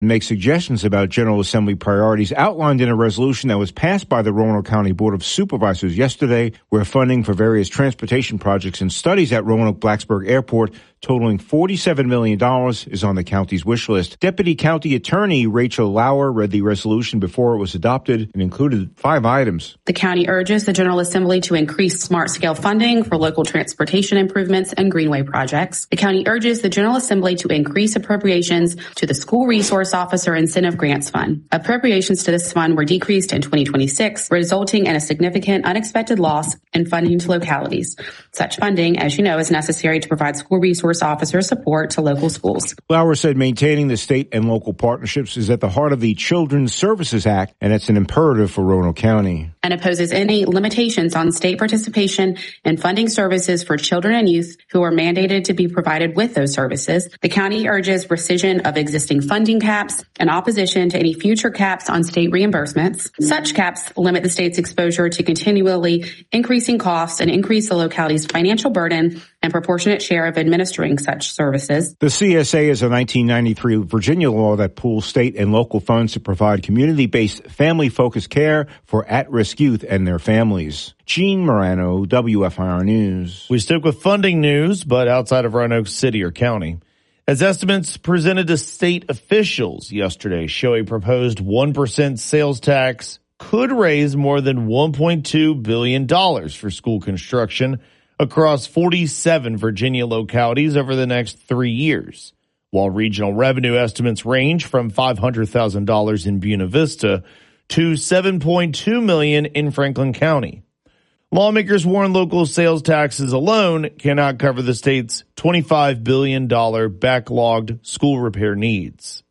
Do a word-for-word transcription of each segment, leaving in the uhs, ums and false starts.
and make suggestions about General Assembly priorities outlined in a resolution that was passed by the Roanoke County Board of Supervisors yesterday, where funding for various transportation projects and studies at Roanoke-Blacksburg Airport totaling forty-seven million dollars is on the county's wish list. Deputy County Attorney Rachel Lauer read the resolution before it was adopted and included five items. The county urges the General Assembly to increase smart-scale funding for local transportation improvements and greenway projects. The county urges the General Assembly to increase appropriations to the School Resource Officer Incentive Grants Fund. Appropriations to this fund were decreased in twenty twenty-six, resulting in a significant unexpected loss in funding to localities. Such funding, as you know, is necessary to provide school resource officer support to local schools. Lauer said maintaining the state and local partnerships is at the heart of the Children's Services Act, and it's an imperative for Roanoke County. And opposes any limitations on state participation in funding services for children and youth who are mandated to be provided with those services. The county urges rescission of existing funding caps and opposition to any future caps on state reimbursements. Such caps limit the state's exposure to continually increasing costs and increase the locality's financial burden and proportionate share of administering such services. The C S A is a nineteen ninety-three Virginia law that pools state and local funds to provide community-based, family-focused care for at-risk youth and their families. Gene Morano, W F I R News. We stick with funding news, but outside of Roanoke City or county, as estimates presented to state officials yesterday show a proposed one percent sales tax could raise more than one point two billion dollars for school construction across forty-seven Virginia localities over the next three years, while regional revenue estimates range from five hundred thousand dollars in Buena Vista to seven point two million dollars in Franklin County. Lawmakers warn local sales taxes alone cannot cover the state's twenty-five billion dollars backlogged school repair needs.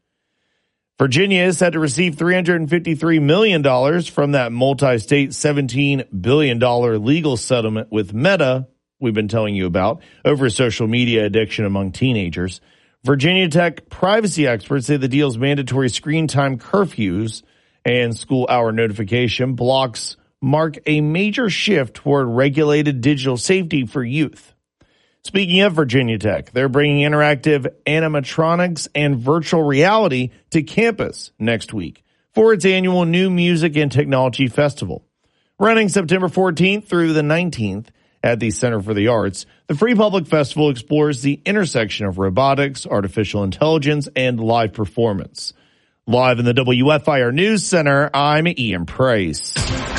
Virginia is set to receive three hundred fifty-three million dollars from that multi-state seventeen billion dollars legal settlement with Meta we've been telling you about over social media addiction among teenagers. Virginia Tech privacy experts say the deal's mandatory screen time curfews and school hour notification blocks mark a major shift toward regulated digital safety for youth. Speaking of Virginia Tech, they're bringing interactive animatronics and virtual reality to campus next week for its annual New Music and Technology Festival. Running September fourteenth through the nineteenth at the Center for the Arts, the Free Public Festival explores the intersection of robotics, artificial intelligence, and live performance. Live in the W F I R News Center, I'm Ian Price.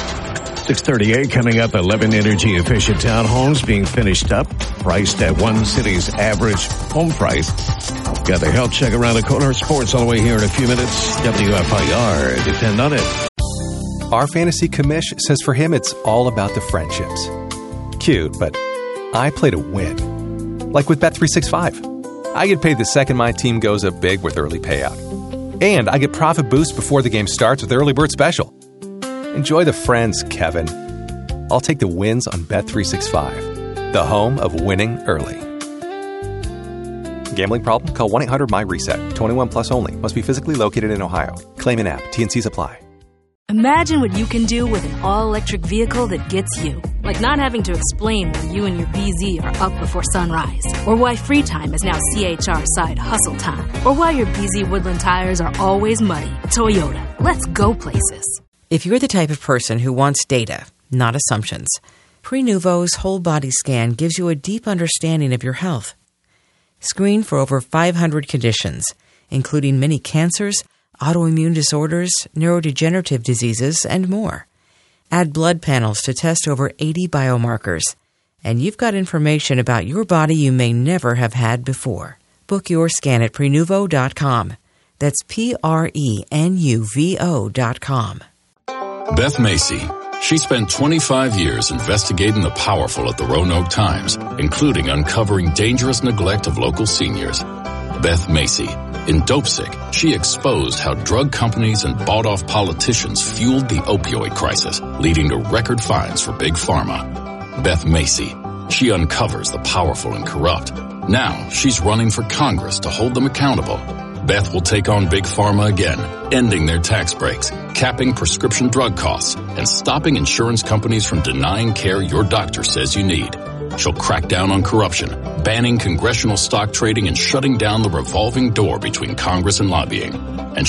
six thirty-eight coming up, eleven energy-efficient townhomes being finished up, priced at one city's average home price. Got the health check around the corner. Sports on the way here in a few minutes. W F I R, depend on it. Our fantasy commish says for him it's all about the friendships. Cute, but I play to win. Like with Bet three sixty-five. I get paid the second my team goes up big with early payout. And I get profit boost before the game starts with Early Bird Special. Enjoy the friends, Kevin. I'll take the wins on Bet three sixty-five, the home of winning early. Gambling problem? Call one eight hundred my reset. twenty-one plus only. Must be physically located in Ohio. Claim in app. T and C's apply. Imagine what you can do with an all-electric vehicle that gets you. Like not having to explain why you and your B Z are up before sunrise. Or why free time is now C H R side hustle time. Or why your B Z Woodland tires are always muddy. Toyota. Let's go places. If you're the type of person who wants data, not assumptions, Prenuvo's whole body scan gives you a deep understanding of your health. Screen for over five hundred conditions, including many cancers, autoimmune disorders, neurodegenerative diseases, and more. Add blood panels to test over eighty biomarkers. And you've got information about your body you may never have had before. Book your scan at Prenuvo dot com. That's P R E N U V O dot com. Beth Macy. She spent twenty-five years investigating the powerful at the Roanoke Times, including uncovering dangerous neglect of local seniors. Beth Macy. In Dopesick, she exposed how drug companies and bought-off politicians fueled the opioid crisis, leading to record fines for Big Pharma. Beth Macy. She uncovers the powerful and corrupt. Now she's running for Congress to hold them accountable. Beth will take on Big Pharma again, ending their tax breaks, capping prescription drug costs, and stopping insurance companies from denying care your doctor says you need. She'll crack down on corruption, banning congressional stock trading and shutting down the revolving door between Congress and lobbying, and